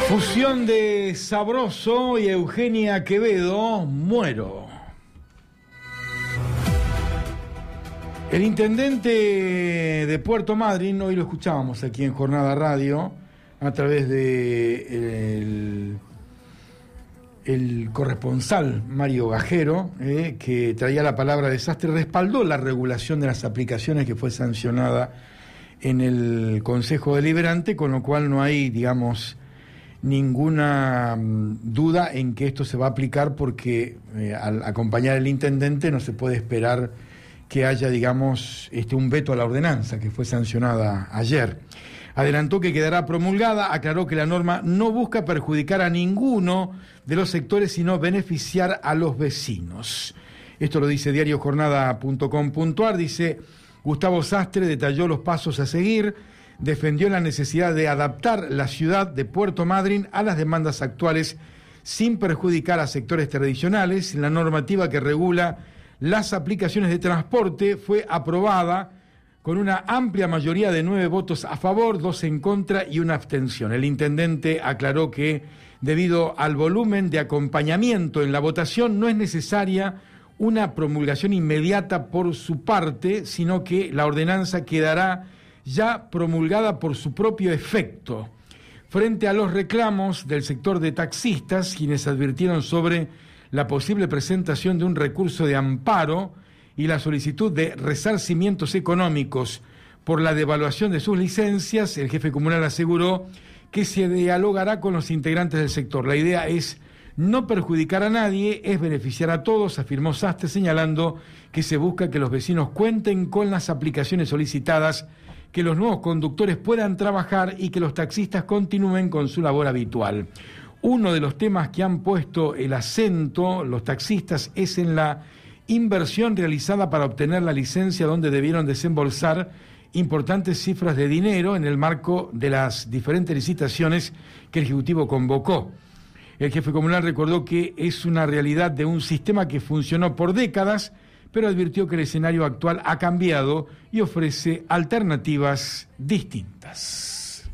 Fusión de Sabroso y Eugenia Quevedo, Muero. El intendente de Puerto Madryn, hoy lo escuchábamos aquí en Jornada Radio, a través de el corresponsal Mario Gajero, que traía la palabra desastre, respaldó la regulación de las aplicaciones que fue sancionada en el Consejo Deliberante, con lo cual no hay, digamos, ninguna duda en que esto se va a aplicar, porque al acompañar al intendente no se puede esperar que haya, digamos, un veto a la ordenanza que fue sancionada ayer. Adelantó que quedará promulgada, aclaró que la norma no busca perjudicar a ninguno de los sectores, sino beneficiar a los vecinos. Esto lo dice diariojornada.com.ar, dice Gustavo Sastre, detalló los pasos a seguir, defendió la necesidad de adaptar la ciudad de Puerto Madryn a las demandas actuales sin perjudicar a sectores tradicionales. La normativa que regula las aplicaciones de transporte fue aprobada con una amplia mayoría de 9 votos a favor, 2 en contra y una abstención. El intendente aclaró que debido al volumen de acompañamiento en la votación no es necesaria una promulgación inmediata por su parte, sino que la ordenanza quedará ya promulgada por su propio efecto. Frente a los reclamos del sector de taxistas, quienes advirtieron sobre la posible presentación de un recurso de amparo y la solicitud de resarcimientos económicos por la devaluación de sus licencias, el jefe comunal aseguró que se dialogará con los integrantes del sector. La idea es no perjudicar a nadie, es beneficiar a todos, afirmó Sastre, señalando que se busca que los vecinos cuenten con las aplicaciones solicitadas, que los nuevos conductores puedan trabajar y que los taxistas continúen con su labor habitual. Uno de los temas que han puesto el acento los taxistas es en la inversión realizada para obtener la licencia, donde debieron desembolsar importantes cifras de dinero en el marco de las diferentes licitaciones que el Ejecutivo convocó. El jefe comunal recordó que es una realidad de un sistema que funcionó por décadas, pero advirtió que el escenario actual ha cambiado y ofrece alternativas distintas.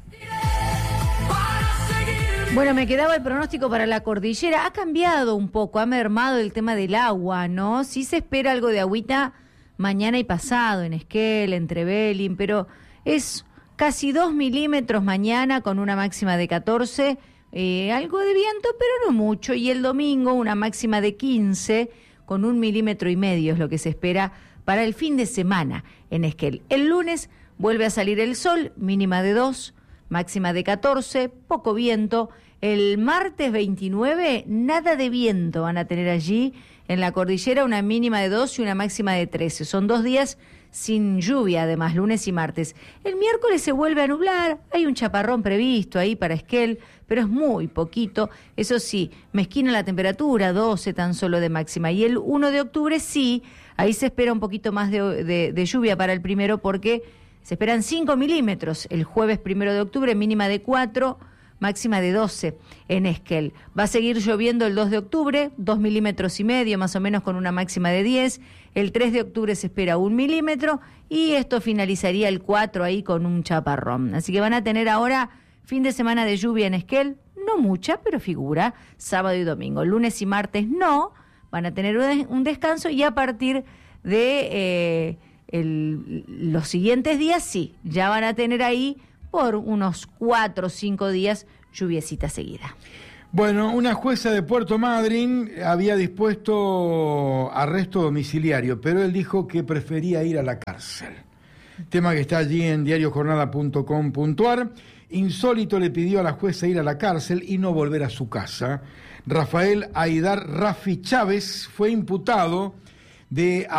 Bueno, me quedaba el pronóstico para la cordillera. Ha cambiado un poco, ha mermado el tema del agua, ¿no? Sí se espera algo de agüita mañana y pasado, en Esquel, en Trevelin, pero es casi 2 milímetros mañana con una máxima de 14, algo de viento, pero no mucho, y el domingo una máxima de 15, con 1,5 milímetros es lo que se espera para el fin de semana en Esquel. El lunes vuelve a salir el sol, mínima de 2, máxima de 14, poco viento. El martes 29, nada de viento van a tener allí en la cordillera, una mínima de 2 y una máxima de 13. Son 2 días sin lluvia, además, lunes y martes. El miércoles se vuelve a nublar, hay un chaparrón previsto ahí para Esquel, pero es muy poquito. Eso sí, mezquina la temperatura, 12 tan solo de máxima. Y el 1 de octubre sí, ahí se espera un poquito más de lluvia para el primero, porque se esperan 5 milímetros el jueves 1 de octubre, mínima de 4, máxima de 12 en Esquel. Va a seguir lloviendo el 2 de octubre, 2,5 milímetros más o menos, con una máxima de 10. El 3 de octubre se espera 1 milímetro y esto finalizaría el 4 ahí con un chaparrón. Así que van a tener ahora fin de semana de lluvia en Esquel, no mucha, pero figura, sábado y domingo. Lunes y martes no, van a tener un descanso, y a partir de los siguientes días sí, ya van a tener ahí por unos 4 o 5 días lluviecita seguida. Bueno, una jueza de Puerto Madryn había dispuesto arresto domiciliario, pero él dijo que prefería ir a la cárcel. Tema que está allí en diariojornada.com.ar. Insólito le pidió a la jueza ir a la cárcel y no volver a su casa. Rafael Aidar Rafi Chávez fue imputado de